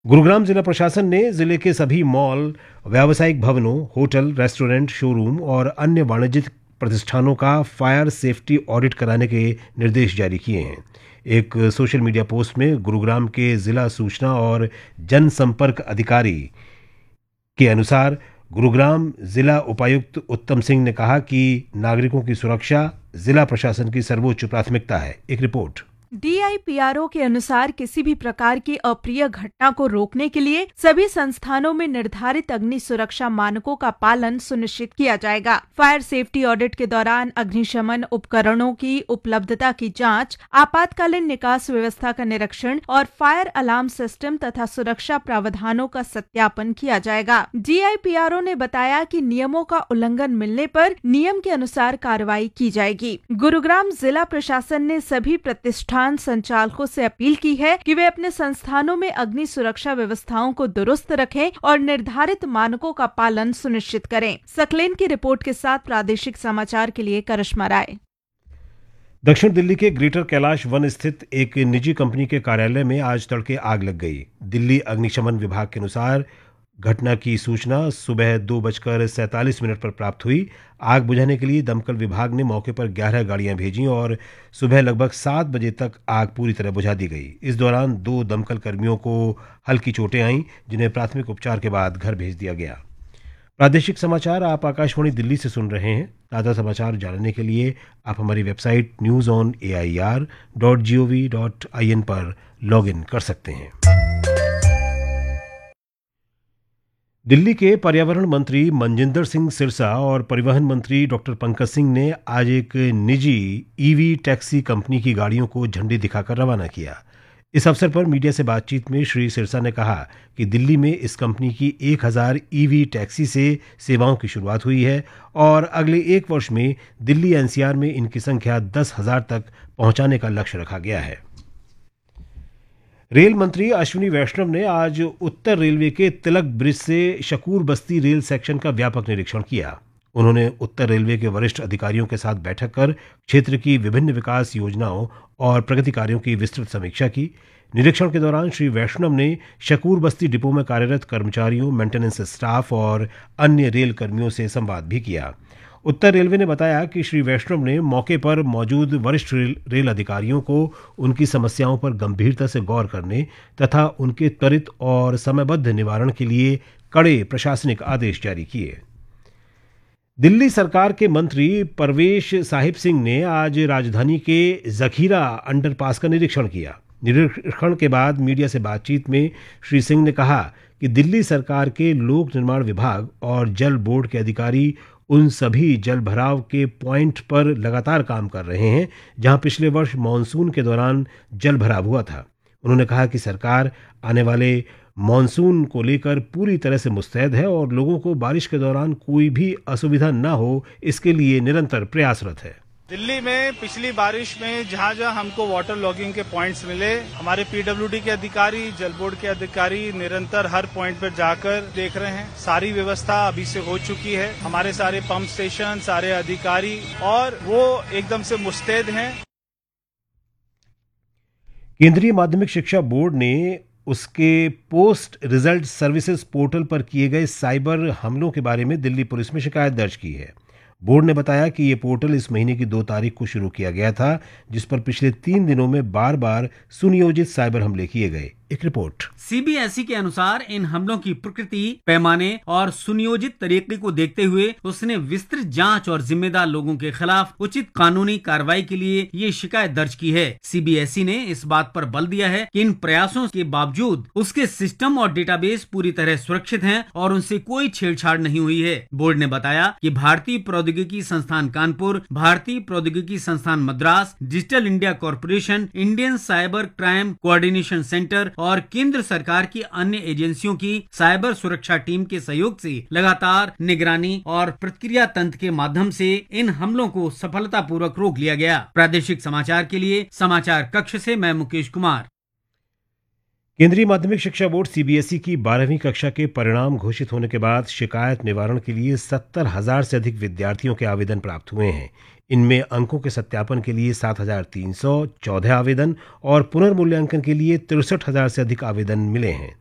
गुरुग्राम जिला प्रशासन ने जिले के सभी मॉल, व्यावसायिक भवनों, होटल, रेस्टोरेंट, शोरूम और अन्य वाणिज्यिक प्रतिष्ठानों का फायर सेफ्टी ऑडिट कराने के निर्देश जारी किए हैं। एक सोशल मीडिया पोस्ट में गुरुग्राम के जिला सूचना और जनसंपर्क अधिकारी के अनुसार गुरुग्राम जिला उपायुक्त उत्तम सिंह ने कहा कि नागरिकों की सुरक्षा जिला प्रशासन की सर्वोच्च प्राथमिकता है। एक रिपोर्ट। DIPRO के अनुसार किसी भी प्रकार की अप्रिय घटना को रोकने के लिए सभी संस्थानों में निर्धारित अग्नि सुरक्षा मानकों का पालन सुनिश्चित किया जाएगा। फायर सेफ्टी ऑडिट के दौरान अग्निशमन उपकरणों की उपलब्धता की जांच, आपातकालीन निकास व्यवस्था का निरीक्षण और फायर अलार्म सिस्टम तथा सुरक्षा प्रावधानों का सत्यापन किया जाएगा। DIPRO ने बताया कि नियमों का उल्लंघन मिलने पर नियम के अनुसार कार्रवाई की जाएगी। गुरुग्राम जिला प्रशासन ने सभी प्रतिष्ठान संचालकों से अपील की है कि वे अपने संस्थानों में अग्नि सुरक्षा व्यवस्थाओं को दुरुस्त रखें और निर्धारित मानकों का पालन सुनिश्चित करें। सकलेन की रिपोर्ट के साथ प्रादेशिक समाचार के लिए करिश्मा राय। दक्षिण दिल्ली के ग्रेटर कैलाश वन स्थित एक निजी कंपनी के कार्यालय में आज तड़के आग लग गई। दिल्ली अग्निशमन विभाग के अनुसार घटना की सूचना सुबह 2:47 पर प्राप्त हुई। आग बुझाने के लिए दमकल विभाग ने मौके पर 11 गाड़ियां भेजीं और सुबह लगभग 7 बजे तक आग पूरी तरह बुझा दी गई। इस दौरान 2 दमकल कर्मियों को हल्की चोटें आईं, जिन्हें प्राथमिक उपचार के बाद घर भेज दिया गया। प्रादेशिक समाचार आप आकाशवाणी दिल्ली से सुन रहे हैं। ताज़ा समाचार जानने के लिए आप हमारी वेबसाइट newsonair.gov.in पर लॉग इन कर सकते हैं। दिल्ली के पर्यावरण मंत्री मनजिंदर सिंह सिरसा और परिवहन मंत्री डॉक्टर पंकज सिंह ने आज एक निजी ईवी टैक्सी कंपनी की गाड़ियों को झंडी दिखाकर रवाना किया। इस अवसर पर मीडिया से बातचीत में श्री सिरसा ने कहा कि दिल्ली में इस कंपनी की 1000 ईवी टैक्सी से सेवाओं की शुरुआत हुई है और अगले 1 वर्ष में दिल्ली NCR में इनकी संख्या 10,000 तक पहुंचाने का लक्ष्य रखा गया है। रेल मंत्री अश्विनी वैष्णव ने आज उत्तर रेलवे के तिलक ब्रिज से शकूर बस्ती रेल सेक्शन का व्यापक निरीक्षण किया। उन्होंने उत्तर रेलवे के वरिष्ठ अधिकारियों के साथ बैठक कर क्षेत्र की विभिन्न विकास योजनाओं और प्रगति कार्यों की विस्तृत समीक्षा की। निरीक्षण के दौरान श्री वैष्णव ने शकूर बस्ती डिपो में कार्यरत कर्मचारियों, मेंटेनेंस स्टाफ और अन्य रेल कर्मियों से संवाद भी किया। उत्तर रेलवे ने बताया कि श्री वैष्णव ने मौके पर मौजूद वरिष्ठ रेल अधिकारियों को उनकी समस्याओं पर गंभीरता से गौर करने तथा उनके त्वरित और समयबद्ध निवारण के लिए कड़े प्रशासनिक आदेश जारी किए। दिल्ली सरकार के मंत्री परवेश साहिब सिंह ने आज राजधानी के जखीरा अंडरपास का निरीक्षण किया। निरीक्षण के बाद मीडिया से बातचीत में श्री सिंह ने कहा कि दिल्ली सरकार के लोक निर्माण विभाग और जल बोर्ड के अधिकारी उन सभी जल भराव के पॉइंट पर लगातार काम कर रहे हैं जहां पिछले वर्ष मानसून के दौरान जल भराव हुआ था। उन्होंने कहा कि सरकार आने वाले मानसून को लेकर पूरी तरह से मुस्तैद है और लोगों को बारिश के दौरान कोई भी असुविधा न हो, इसके लिए निरंतर प्रयासरत है। दिल्ली में पिछली बारिश में जहां जहां हमको वाटर लॉगिंग के पॉइंट्स मिले, हमारे PWD के अधिकारी, जल बोर्ड के अधिकारी निरंतर हर पॉइंट पर जाकर देख रहे हैं। सारी व्यवस्था अभी से हो चुकी है। हमारे सारे पंप स्टेशन, सारे अधिकारी और वो एकदम से मुस्तैद हैं। केंद्रीय माध्यमिक शिक्षा बोर्ड ने उसके पोस्ट रिजल्ट सर्विसेज पोर्टल पर किए गए साइबर हमलों के बारे में दिल्ली पुलिस में शिकायत दर्ज की है। बोर्ड ने बताया कि ये पोर्टल इस महीने की 2 तारीख को शुरू किया गया था, जिस पर पिछले 3 दिनों में बार बार सुनियोजित साइबर हमले किए गए। एक रिपोर्ट। CBSE के अनुसार इन हमलों की प्रकृति, पैमाने और सुनियोजित तरीके को देखते हुए उसने विस्तृत जांच और जिम्मेदार लोगों के खिलाफ उचित कानूनी कार्रवाई के लिए ये शिकायत दर्ज की है। CBSE ने इस बात पर बल दिया है कि इन प्रयासों के बावजूद उसके सिस्टम और डेटाबेस पूरी तरह सुरक्षित हैं और उनसे कोई छेड़छाड़ नहीं हुई है। बोर्ड ने बताया कि भारतीय प्रौद्योगिकी संस्थान कानपुर, भारतीय प्रौद्योगिकी संस्थान Madras, digital India corporation, Indian cyber crime coordination centre और केंद्र सरकार की अन्य एजेंसियों की साइबर सुरक्षा टीम के सहयोग से लगातार निगरानी और प्रतिक्रिया तंत्र के माध्यम से इन हमलों को सफलतापूर्वक रोक लिया गया। प्रादेशिक समाचार के लिए समाचार कक्ष से मैं मुकेश कुमार। केंद्रीय माध्यमिक शिक्षा बोर्ड CBSE की 12वीं कक्षा के परिणाम घोषित होने के बाद शिकायत निवारण के लिए 70,000 से अधिक विद्यार्थियों के आवेदन प्राप्त हुए हैं। इनमें अंकों के सत्यापन के लिए 7,314 आवेदन और पुनर्मूल्यांकन के लिए 63,000 से अधिक आवेदन मिले हैं।